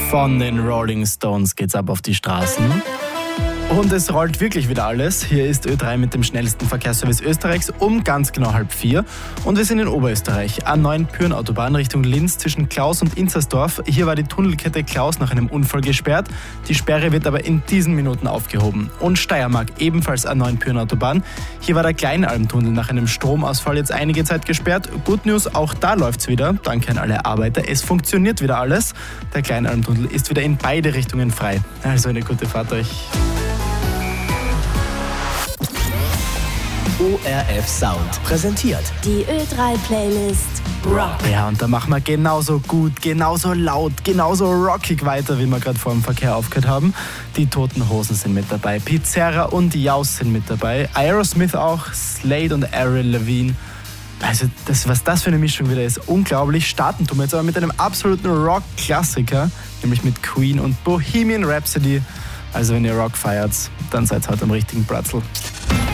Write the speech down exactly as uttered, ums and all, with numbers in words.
Von den Rolling Stones geht's ab auf die Straßen. Und es rollt wirklich wieder alles. Hier ist Ö drei mit dem schnellsten Verkehrsservice Österreichs um ganz genau halb vier. Und wir sind in Oberösterreich. A neun Pyhrn-Autobahn Richtung Linz zwischen Klaus und Inzersdorf. Hier war die Tunnelkette Klaus nach einem Unfall gesperrt. Die Sperre wird aber in diesen Minuten aufgehoben. Und Steiermark, ebenfalls A neun Pyhrn-Autobahn. Hier war der Kleinalmtunnel nach einem Stromausfall jetzt einige Zeit gesperrt. Good News, auch da läuft's wieder. Danke an alle Arbeiter. Es funktioniert wieder alles. Der Kleinalmtunnel ist wieder in beide Richtungen frei. Also eine gute Fahrt euch. O R F Sound präsentiert die Ö drei Playlist Rock. Ja, und da machen wir genauso gut, genauso laut, genauso rockig weiter, wie wir gerade vor dem Verkehr aufgehört haben. Die Toten Hosen sind mit dabei, Pizzerra und Jaus sind mit dabei, Aerosmith auch, Slade und Avril Lavigne. Also das, was das für eine Mischung wieder ist, unglaublich. Starten tun wir jetzt aber mit einem absoluten Rock-Klassiker, nämlich mit Queen und Bohemian Rhapsody. Also wenn ihr Rock feiert, dann seid ihr heute am richtigen Platzl.